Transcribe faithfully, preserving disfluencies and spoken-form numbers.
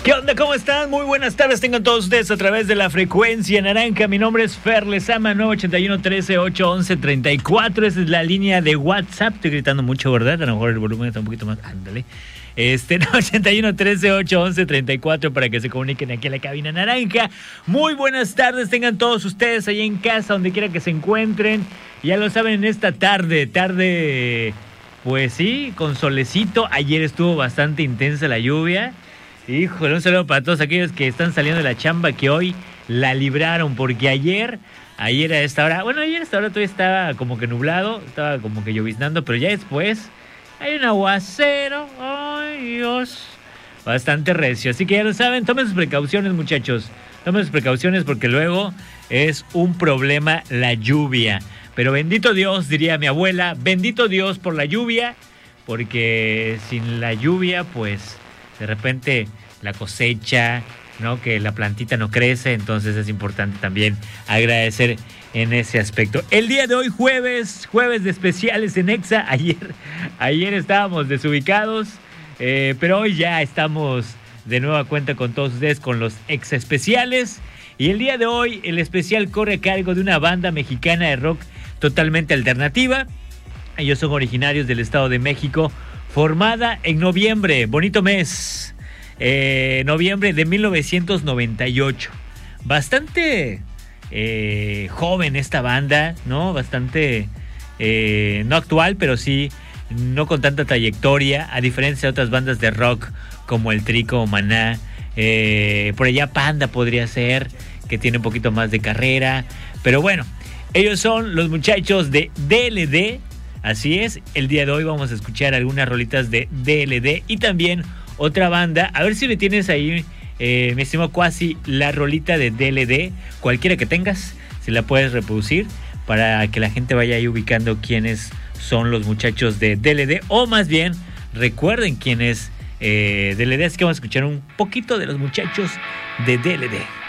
¿Qué onda? ¿Cómo están? Muy buenas tardes. Tengan todos ustedes a través de la frecuencia naranja. Mi nombre es Fer Lezama, nueve ocho uno, trece, ocho once, treinta y cuatro. Esa es la línea de WhatsApp. Estoy gritando mucho, ¿verdad? A lo mejor el volumen está un poquito más. Ándale. Este, nueve ocho uno, trece, ocho once, treinta y cuatro para que se comuniquen aquí a la cabina naranja. Muy buenas tardes. Tengan todos ustedes ahí en casa, donde quiera que se encuentren. Ya lo saben, en esta tarde, tarde, pues sí, con solecito. Ayer estuvo bastante intensa la lluvia. Híjole, un saludo para todos aquellos que están saliendo de la chamba, que hoy la libraron, porque ayer, ayer a esta hora, bueno, ayer a esta hora todavía estaba como que nublado, estaba como que lloviznando, pero ya después hay un aguacero, ay Dios, bastante recio. Así que ya lo saben, tomen sus precauciones, muchachos, tomen sus precauciones porque luego es un problema la lluvia. Pero bendito Dios, diría mi abuela, bendito Dios por la lluvia, porque sin la lluvia, pues de repente la cosecha, ¿no? Que la plantita no crece, entonces es importante también agradecer en ese aspecto. El día de hoy, jueves, jueves de especiales en Exa. Ayer, ayer estábamos desubicados, eh, pero hoy ya estamos de nueva cuenta con todos ustedes con los Exa especiales. Y el día de hoy, el especial corre a cargo de una banda mexicana de rock totalmente alternativa. Ellos son originarios del Estado de México, formada en noviembre, bonito mes, eh, noviembre de mil novecientos noventa y ocho. Bastante eh, joven esta banda, ¿no? Bastante, eh, no actual, pero sí no con tanta trayectoria, a diferencia de otras bandas de rock como El Tri o Maná. Eh, por allá Panda podría ser, que tiene un poquito más de carrera. Pero bueno, ellos son los muchachos de D L D. Así es, el día de hoy vamos a escuchar algunas rolitas de D L D y también otra banda. A ver si le tienes ahí, eh, mi estimado Cuasi, la rolita de D L D, cualquiera que tengas, si la puedes reproducir para que la gente vaya ahí ubicando quiénes son los muchachos de D L D, o más bien recuerden quién es eh, D L D. Así que vamos a escuchar un poquito de los muchachos de D L D.